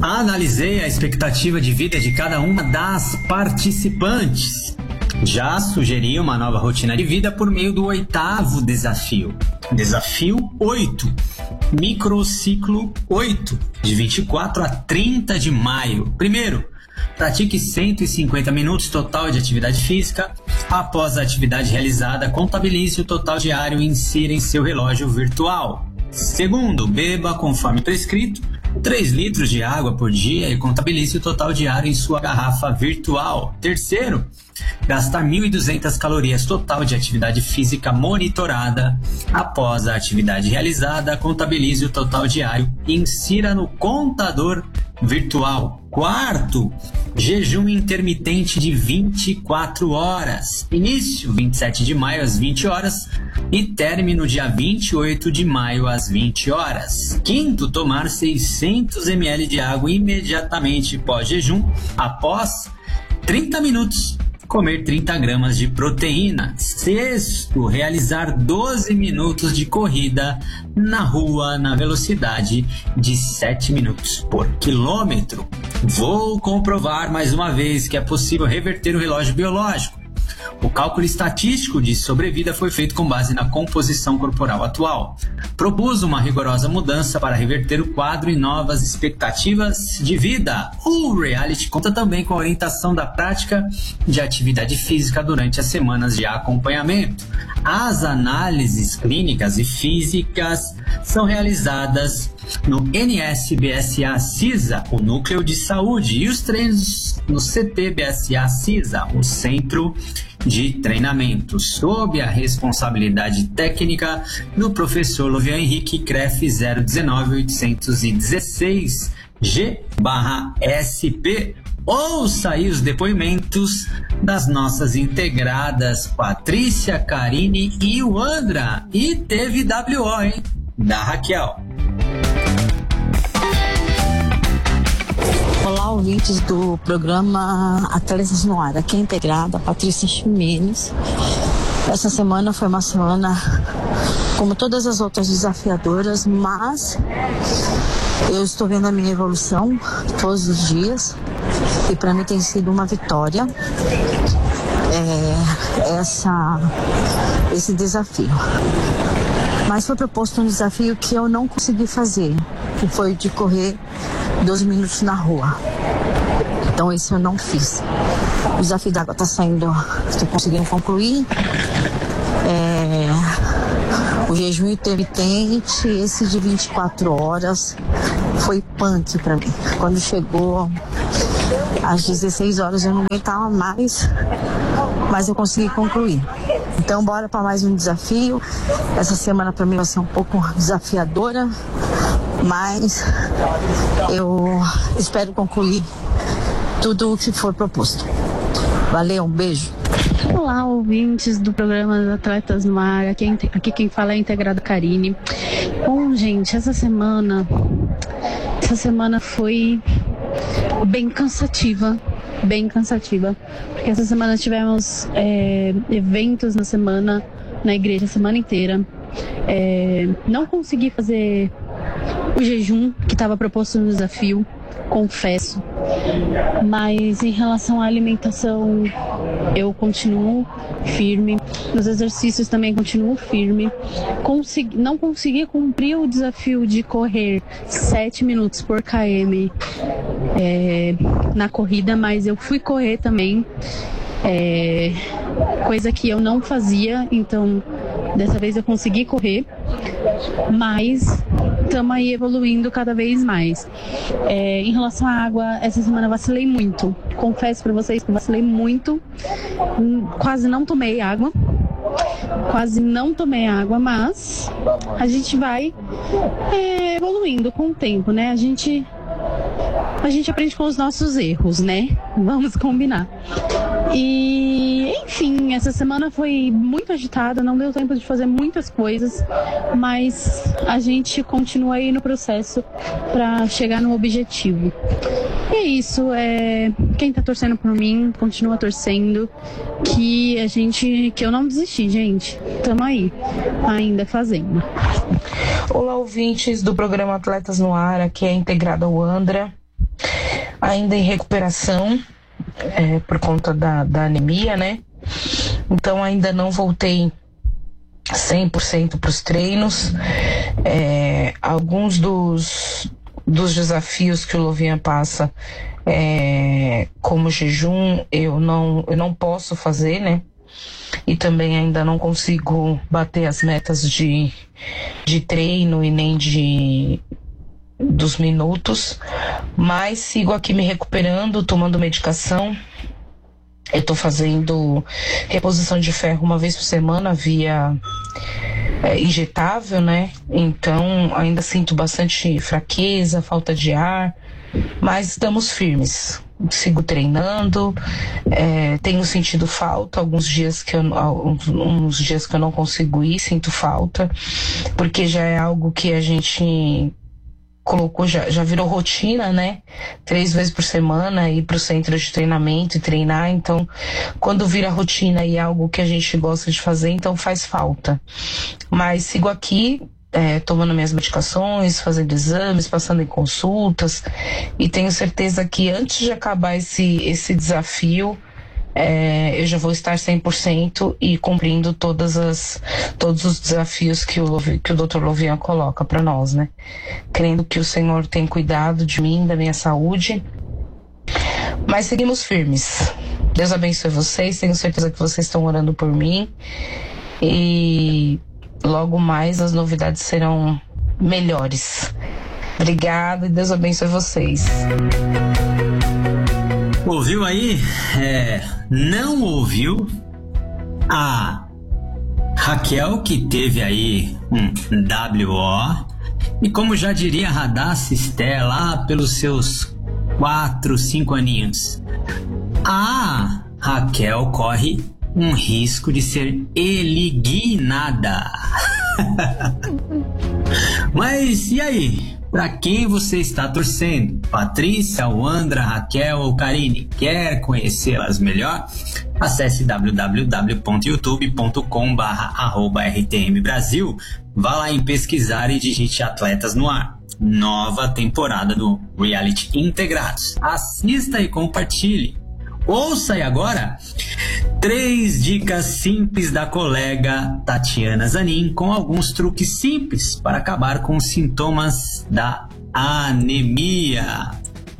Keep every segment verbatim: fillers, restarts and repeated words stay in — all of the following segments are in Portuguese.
Analisei a expectativa de vida de cada uma das participantes. Já sugeri uma nova rotina de vida por meio do oitavo desafio. Desafio oito. Microciclo oito, de vinte e quatro a trinta de maio. Primeiro, pratique cento e cinquenta minutos total de atividade física. Após a atividade realizada, contabilize o total diário e insira em seu relógio virtual. Segundo, beba conforme prescrito três litros de água por dia e contabilize o total diário em sua garrafa virtual. Terceiro, gastar mil e duzentas calorias total de atividade física monitorada. Após a atividade realizada, contabilize o total diário e insira no contador virtual. Quarto, jejum intermitente de vinte e quatro horas. Início vinte e sete de maio às vinte horas e término dia vinte e oito de maio às vinte horas. Quinto, tomar seiscentos mililitros de água imediatamente pós-jejum. Após trinta minutos, comer trinta gramas de proteína. Sexto, realizar doze minutos de corrida na rua na velocidade de sete minutos por quilômetro. Vou comprovar mais uma vez que é possível reverter o relógio biológico. O cálculo estatístico de sobrevida foi feito com base na composição corporal atual. Propus uma rigorosa mudança para reverter o quadro e novas expectativas de vida. O reality conta também com a orientação da prática de atividade física durante as semanas de acompanhamento. As análises clínicas e físicas são realizadas no N S B S A CISA, o Núcleo de Saúde, e os treinos no C T B S A CISA, o Centro de Treinamento, sob a responsabilidade técnica do professor Lovian Henrique C R E F zero um nove oitocentos e dezesseis G S P. Ouça aí os depoimentos das nossas integradas Patrícia, Karine e Wandra. E teve W O, hein? Da Raquel. Olá, ouvintes do programa Atletas no Ar. Aqui é integrada a Patrícia Ximenes. Essa semana foi uma semana, como todas as outras, desafiadoras, mas eu estou vendo a minha evolução todos os dias e para mim tem sido uma vitória é, essa, esse desafio. Mas foi proposto um desafio que eu não consegui fazer, que foi de correr doze minutos na rua. Então esse eu não fiz. O desafio da água está saindo, estou conseguindo concluir. É, o jejum intermitente, esse de vinte e quatro horas, foi punk para mim. Quando chegou às dezesseis horas eu não aguentava mais, mas eu consegui concluir. Então bora para mais um desafio. Essa semana para mim vai ser um pouco desafiadora, mas eu espero concluir tudo o que for proposto. Valeu, um beijo. Olá, ouvintes do programa Atletas no Ar. Aqui, aqui quem fala é a integrada Karine. Bom, gente, essa semana essa semana foi bem cansativa, bem cansativa, porque essa semana tivemos é, eventos na semana, na igreja a semana inteira. É, não consegui fazer o jejum que estava proposto no desafio, confesso, mas em relação à alimentação eu continuo firme, nos exercícios também continuo firme. Consegui, não consegui cumprir o desafio de correr sete minutos por quilômetro é, na corrida, mas eu fui correr também, é, coisa que eu não fazia, então dessa vez eu consegui correr, mas estamos aí evoluindo cada vez mais. É, em relação à água, essa semana eu vacilei muito. Confesso para vocês que eu vacilei muito. Quase não tomei água. Quase não tomei água, mas a gente vai é, evoluindo com o tempo, né? A gente, a gente aprende com os nossos erros, né? Vamos combinar. E, enfim, essa semana foi muito agitada, não deu tempo de fazer muitas coisas, mas a gente continua aí no processo para chegar no objetivo. E é isso, é, quem tá torcendo por mim, continua torcendo, que a gente, que eu não desisti, gente. Tamo aí, ainda fazendo. Olá, ouvintes do programa Atletas no Ar, aqui é a integrada Wandra. ainda em recuperação, é, por conta da, da anemia, né? Então ainda não voltei cem por cento para os treinos. É, alguns dos, dos desafios que o Louvinha passa, é, como jejum, eu não, eu não posso fazer, né? E também ainda não consigo bater as metas de, de treino e nem de dos minutos, mas sigo aqui me recuperando, tomando medicação. Eu tô fazendo reposição de ferro uma vez por semana via é, injetável, né? Então ainda sinto bastante fraqueza, falta de ar, mas estamos firmes. Sigo treinando, é, tenho sentido falta alguns dias que eu, uns, uns dias que eu não consigo ir, sinto falta, porque já é algo que a gente colocou, já, já virou rotina, né? Três vezes por semana ir para o centro de treinamento e treinar. Então, quando vira rotina e é algo que a gente gosta de fazer, então faz falta. Mas sigo aqui, é, tomando minhas medicações, fazendo exames, passando em consultas, e tenho certeza que antes de acabar esse, esse desafio, É, eu já vou estar cem por cento e cumprindo todas as, todos os desafios que o, que o doutor Louvinha coloca para nós, né? Crendo que o Senhor tem cuidado de mim, da minha saúde. Mas seguimos firmes. Deus abençoe vocês, tenho certeza que vocês estão orando por mim. E logo mais as novidades serão melhores. Obrigada e Deus abençoe vocês. Ouviu aí? É, não ouviu a Raquel, que teve aí um W O, e como já diria Radassa Esté, lá pelos seus quatro, cinco aninhos, a Raquel corre um risco de ser eliminada. Mas e aí? Para quem você está torcendo? Patrícia, Wandra, Raquel ou Karine? Quer conhecê-las melhor? Acesse w w w ponto youtube ponto com barra arroba r t m brasil. Vá lá em pesquisar e digite Atletas no Ar. Nova temporada do Reality Integrados. Assista e compartilhe. Ouça aí agora três dicas simples da colega Tatiana Zanin, com alguns truques simples para acabar com os sintomas da anemia.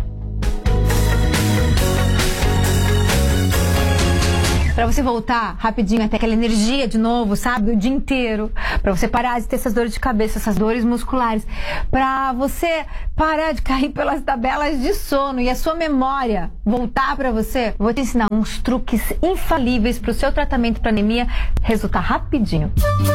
Pra você voltar rapidinho até aquela energia de novo, sabe? O dia inteiro. Pra você parar de ter essas dores de cabeça, essas dores musculares. Pra você parar de cair pelas tabelas de sono e a sua memória voltar pra você. Vou te ensinar uns truques infalíveis pro seu tratamento pra anemia resultar rapidinho.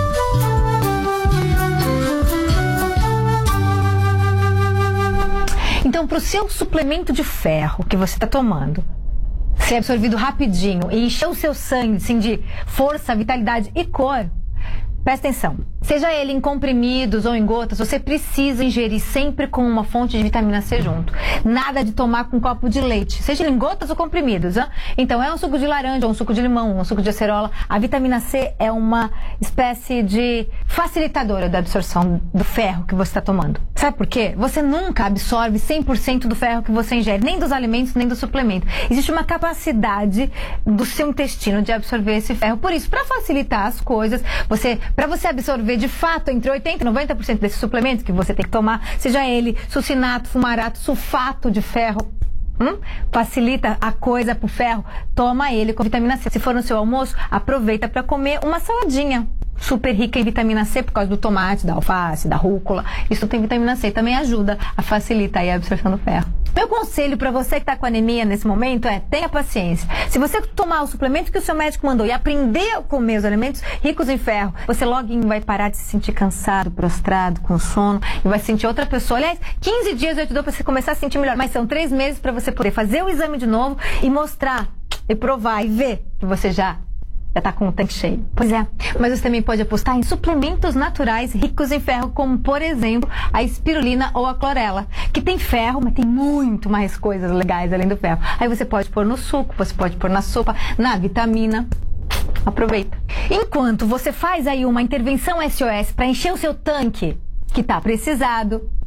Então, pro seu suplemento de ferro que você tá tomando ser absorvido rapidinho e encher o seu sangue assim, de força, vitalidade e cor, presta atenção. Seja ele em comprimidos ou em gotas, você precisa ingerir sempre com uma fonte de vitamina C junto. Nada de tomar com um copo de leite, seja em gotas ou comprimidos. Hein? Então é um suco de laranja, ou um suco de limão, um suco de acerola. A vitamina C é uma espécie de facilitadora da absorção do ferro que você está tomando. Sabe por quê? Você nunca absorve cem por cento do ferro que você ingere, nem dos alimentos, nem do suplemento. Existe uma capacidade do seu intestino de absorver esse ferro. Por isso, para facilitar as coisas, você, para você absorver de fato entre oitenta por cento e noventa por cento desses suplementos que você tem que tomar, seja ele sucinato, fumarato, sulfato de ferro, hum? facilita a coisa pro ferro, toma ele com vitamina C. Se for no seu almoço, aproveita para comer uma saladinha super rica em vitamina C por causa do tomate, da alface, da rúcula. Isso tem vitamina C, também ajuda a facilitar aí a absorção do ferro. Meu conselho para você que está com anemia nesse momento é: tenha paciência. Se você tomar o suplemento que o seu médico mandou e aprender a comer os alimentos ricos em ferro, você logo vai parar de se sentir cansado, prostrado, com sono, e vai sentir outra pessoa. Aliás, quinze dias eu te dou para você começar a sentir melhor, mas são três meses para você poder fazer o exame de novo e mostrar, e provar, e ver que você já já tá com o tanque cheio. Pois é, mas você também pode apostar em suplementos naturais ricos em ferro, como, por exemplo, a espirulina ou a clorela, que tem ferro, mas tem muito mais coisas legais além do ferro. Aí você pode pôr no suco, você pode pôr na sopa, na vitamina. Aproveita. Enquanto você faz aí uma intervenção S O S para encher o seu tanque, que tá precisado, hum?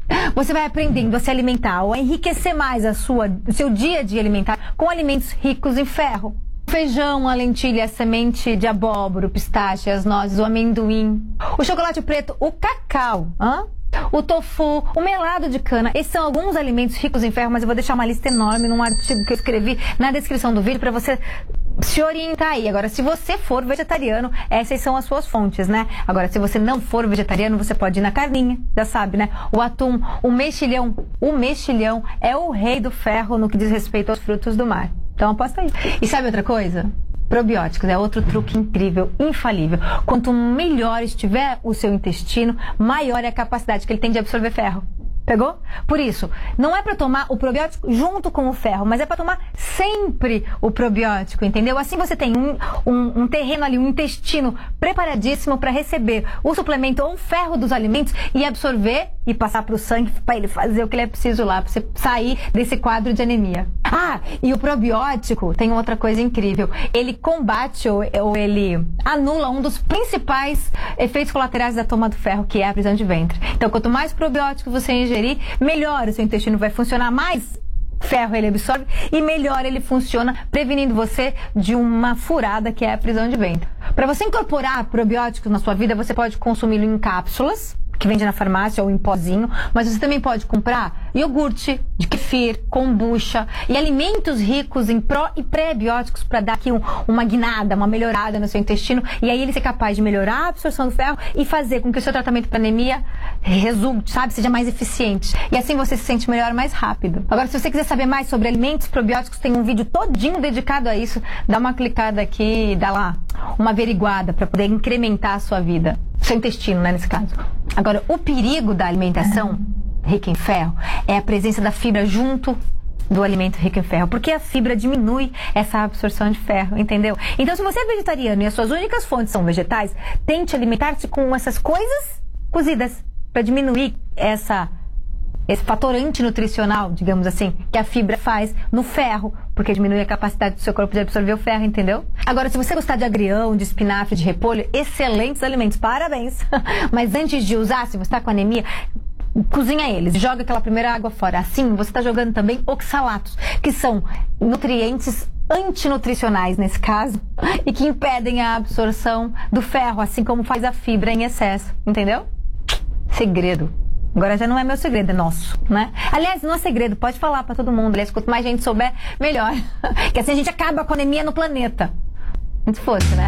Você vai aprendendo a se alimentar ou a enriquecer mais a sua, o seu dia a dia alimentar com alimentos ricos em ferro. O feijão, a lentilha, a semente de abóbora, o pistache, as nozes, o amendoim, o chocolate preto, o cacau, hã? O tofu, o melado de cana. Esses são alguns alimentos ricos em ferro, mas eu vou deixar uma lista enorme num artigo que eu escrevi na descrição do vídeo para você se orientar aí. Agora, se você for vegetariano, essas são as suas fontes, né? Agora, se você não for vegetariano, você pode ir na carninha, já sabe, né? O atum, o mexilhão. O mexilhão é o rei do ferro no que diz respeito aos frutos do mar. Então, aposta aí. E sabe outra coisa? Probióticos é outro truque incrível, infalível. Quanto melhor estiver o seu intestino, maior é a capacidade que ele tem de absorver ferro. Pegou? Por isso, não é para tomar o probiótico junto com o ferro, mas é para tomar sempre o probiótico, entendeu? Assim você tem um, um, um terreno ali, um intestino preparadíssimo para receber o suplemento ou o ferro dos alimentos e absorver e passar para o sangue para ele fazer o que ele é preciso lá, para você sair desse quadro de anemia. Ah, e o probiótico tem outra coisa incrível. Ele combate ou, ou ele anula um dos principais efeitos colaterais da toma do ferro, que é a prisão de ventre. Então, quanto mais probiótico você ingerir, melhor o seu intestino vai funcionar, mais ferro ele absorve e melhor ele funciona, prevenindo você de uma furada que é a prisão de ventre. Para você incorporar probióticos na sua vida, você pode consumi-lo em cápsulas, que vende na farmácia ou em pozinho, mas você também pode comprar iogurte, de kefir, kombucha e alimentos ricos em pró e pré-bióticos para dar aqui um, uma guinada, uma melhorada no seu intestino e aí ele ser capaz de melhorar a absorção do ferro e fazer com que o seu tratamento para anemia resulte, sabe, seja mais eficiente. E assim você se sente melhor mais rápido. Agora, se você quiser saber mais sobre alimentos probióticos, tem um vídeo todinho dedicado a isso. Dá uma clicada aqui e dá lá uma averiguada para poder incrementar a sua vida. Seu intestino, né, nesse caso. Agora, o perigo da alimentação rica em ferro é a presença da fibra junto do alimento rico em ferro, porque a fibra diminui essa absorção de ferro, entendeu? Então, se você é vegetariano e as suas únicas fontes são vegetais, tente alimentar-se com essas coisas cozidas para diminuir essa esse fator antinutricional, digamos assim, que a fibra faz no ferro, porque diminui a capacidade do seu corpo de absorver o ferro, entendeu? Agora, se você gostar de agrião, de espinafre, de repolho, excelentes alimentos, parabéns! Mas antes de usar, se você está com anemia, cozinha eles, joga aquela primeira água fora. Assim, você está jogando também oxalatos, que são nutrientes antinutricionais nesse caso, e que impedem a absorção do ferro, assim como faz a fibra em excesso, entendeu? Segredo. Agora já não é meu segredo, é nosso, né? Aliás, não é segredo, pode falar pra todo mundo. Aliás, quanto mais gente souber, melhor. Que assim a gente acaba com a anemia no planeta. Se fosse, né?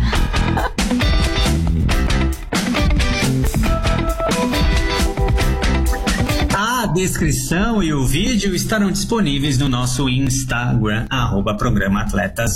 A descrição e o vídeo estarão disponíveis no nosso Instagram, arroba Programa Atletas